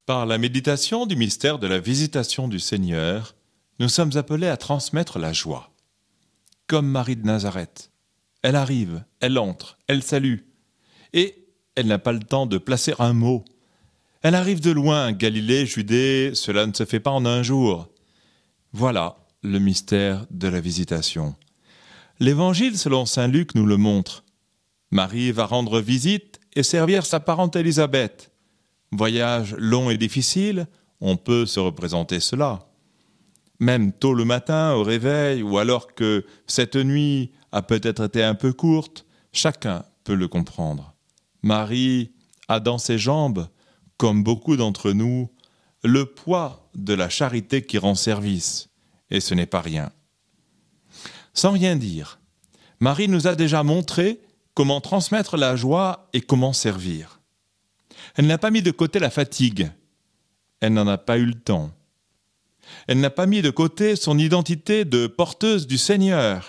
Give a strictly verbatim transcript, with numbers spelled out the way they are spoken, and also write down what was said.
Par la méditation du mystère de la visitation du Seigneur, nous sommes appelés à transmettre la joie. Comme Marie de Nazareth, elle arrive, elle entre, elle salue, et elle n'a pas le temps de placer un mot. Elle arrive de loin, Galilée, Judée, cela ne se fait pas en un jour. Voilà le mystère de la visitation. L'Évangile selon saint Luc nous le montre. Marie va rendre visite et servir sa parente Élisabeth. Voyage long et difficile, on peut se représenter cela. Même tôt le matin, au réveil, ou alors que cette nuit a peut-être été un peu courte, chacun peut le comprendre. Marie a dans ses jambes, comme beaucoup d'entre nous, le poids de la charité qui rend service, et ce n'est pas rien. Sans rien dire, Marie nous a déjà montré comment transmettre la joie et comment servir. Elle n'a pas mis de côté la fatigue. Elle n'en a pas eu le temps. Elle n'a pas mis de côté son identité de porteuse du Seigneur.